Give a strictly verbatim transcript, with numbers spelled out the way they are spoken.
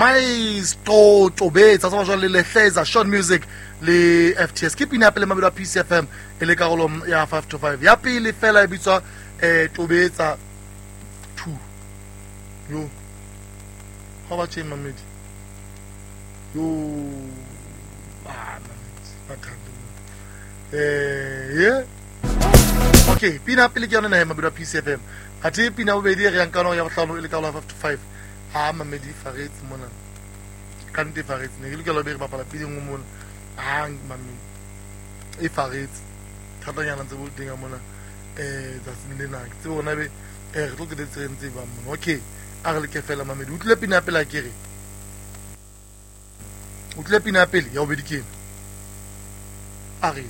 Maestro Tobetsa sa jwa le Lehleza Sean Music le F T S ke pina pele mabelo a P C F M e le karolo ya five to five ya pele fela e bitswa eh Tobetsa two yo how about you mamedi yo ah mamedi eh yeah okay pina pele ke yona na mabelo a P C F M ati pina bobedi re yang kana ya botlhano e le karolo five to five ha mamedi faretse mona kante faretse ne ke lo be re bapala pele ngwe mona ah mami e faretse thata nyana tse bo dinga mona eh tsa sinde na ke bona be eh re tlo ke ditsentse ba mona okay a re le ke fela mamedi utlile pina pele a kere utlile pina pele ya obedi ke a re